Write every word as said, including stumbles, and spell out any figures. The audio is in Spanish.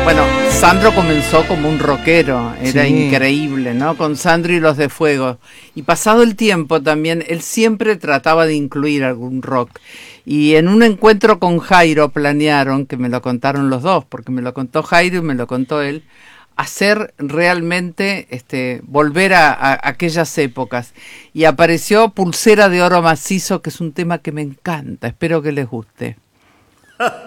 Bueno, Sandro comenzó como un rockero, era Sí. increíble, ¿no? Con Sandro y los de Fuego. Y pasado el tiempo también, él siempre trataba de incluir algún rock. Y en un encuentro con Jairo planearon, que me lo contaron los dos, porque me lo contó Jairo y me lo contó él, hacer realmente, este, volver a, a aquellas épocas. Y apareció Pulsera de Oro Macizo, que es un tema que me encanta, espero que les guste.